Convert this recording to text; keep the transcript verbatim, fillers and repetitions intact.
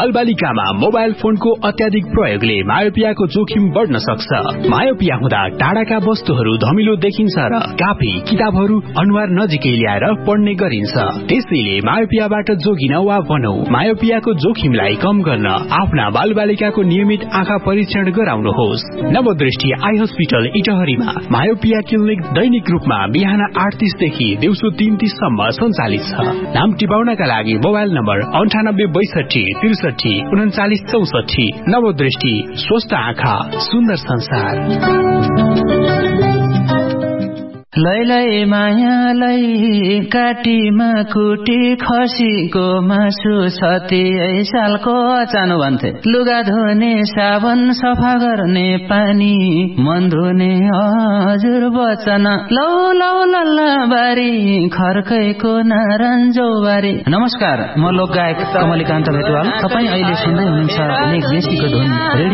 बालबालिकामा mobile फोनको अत्याधिक प्रयोगले मायोपियाको जोखिम बढ्न सक्छ। मायोपिया हुँदा टाढाका वस्तुहरू धमिलो देखिन्छ र कापी किताबहरू अनुहार नजिकै ल्याएर पढ्ने गरिन्छ। त्यसैले मायोपियाबाट जोगिन वा भनौं मायोपियाको जोखिमलाई कम गर्न आफ्ना बालबालिकाको नियमित आँखा परीक्षण गराउनुहोस्। नवदृष्टि आई हस्पिटल इटहरीमा मायोपिया क्लिनिक दैनिक रूपमा बिहान आठ तीस देखि दिउँसो तीन तीस सम्म सञ्चालित छ। नाम टिपाउनका लागि मोबाइल नम्बर अन्ठानब्बे बैसठी त्रिसठी उन्चालिस चौसठी। नवदृष्टि स्वस्थ आँखा सुन्दर संसार। लै लै मायालाई काटीमा कुटी खसीको मासु सती सालको अचानो भन्थे। लुगा धुने साबन सफा गर्ने पानी मन धुने हजुर वचन लौ लौ लल्ला बारी खर्कैको नारायणजौ बारी। नमस्कार, म लोक गायक कमलिकान्त भेटवाल। तपाईँ अहिले सुन्दै हुनुहुन्छ लेख देशीको धुन।